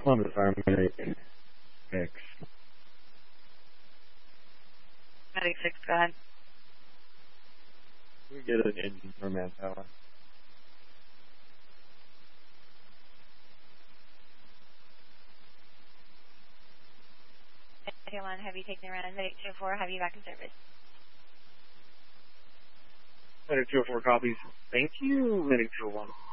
Columbus Fire Medic 6. Medic 6, go ahead. We get an engine for manpower. Medic 1, have you taken the run? Medic 204, have you back in service? Medic 204 copies. Thank you, Medic 201.